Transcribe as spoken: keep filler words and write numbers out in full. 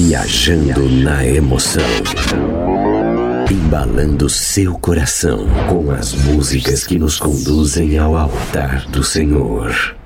Viajando na emoção. Embalando seu coração com as músicas que nos conduzem ao altar do Senhor.